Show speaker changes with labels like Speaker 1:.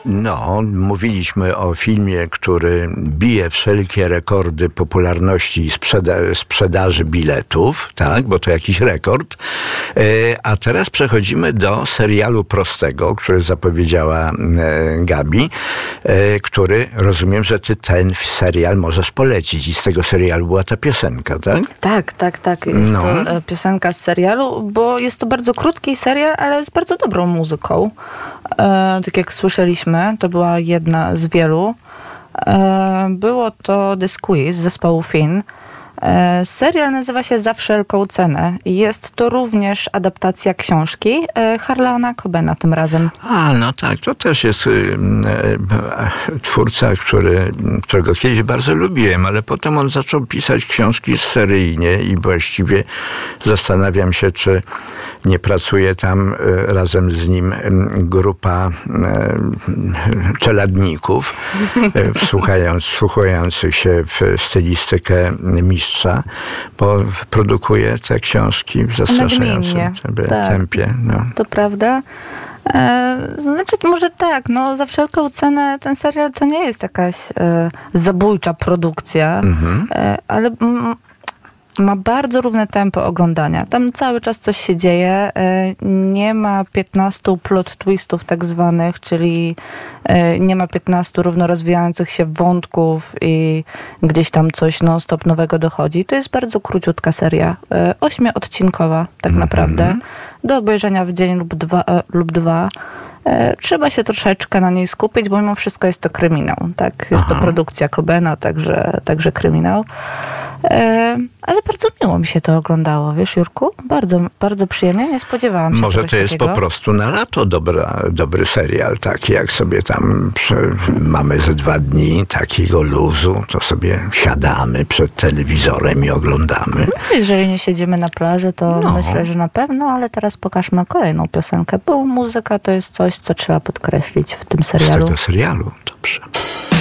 Speaker 1: No, mówiliśmy o filmie, który bije wszelkie rekordy popularności i sprzedaży biletów, tak, bo to jakiś rekord. A teraz przechodzimy do serialu prostego, który zapowiedziała Gabi, który rozumiem, że ty ten serial możesz polecić i z tego serialu była ta piosenka, tak?
Speaker 2: Tak. Jest to piosenka z serialu, bo jest to bardzo krótki serial, ale z bardzo dobrą muzyką. Tak jak słyszeliśmy, to była jedna z wielu. Było to The Squeeze z zespołu Finn. Serial nazywa się Za wszelką cenę i jest to również adaptacja książki Harlana Cobena tym razem.
Speaker 1: No tak, to też jest twórca, którego kiedyś bardzo lubiłem, ale potem on zaczął pisać książki seryjnie i właściwie zastanawiam się, czy nie pracuje tam razem z nim grupa czeladników wsłuchujących się w stylistykę mistrza, bo produkuje te książki w zastraszającym tempie. No.
Speaker 2: To prawda. Znaczy, może tak, za wszelką cenę ten serial to nie jest jakaś zabójcza produkcja, ale ma bardzo równe tempo oglądania. Tam cały czas coś się dzieje. Nie ma 15 plot twistów tak zwanych, czyli nie ma 15 równo rozwijających się wątków i gdzieś tam coś non-stop nowego dochodzi. To jest bardzo króciutka seria. 8-odcinkowa tak naprawdę. Do obejrzenia w dzień lub dwa. Trzeba się troszeczkę na niej skupić, bo mimo wszystko jest to kryminał. Tak? Jest to produkcja Cobena, także kryminał. Ale bardzo miło mi się to oglądało, wiesz, Jurku? Bardzo, bardzo przyjemnie, nie spodziewałam się
Speaker 1: Może
Speaker 2: czegoś
Speaker 1: to jest
Speaker 2: takiego.
Speaker 1: po prostu na lato dobry serial, taki jak sobie tam mamy ze 2 dni takiego luzu, to sobie siadamy przed telewizorem i oglądamy.
Speaker 2: Jeżeli nie siedzimy na plaży, to myślę, że na pewno, ale teraz pokażmy kolejną piosenkę, bo muzyka to jest coś, co trzeba podkreślić w tym serialu.
Speaker 1: Z tego serialu, dobrze.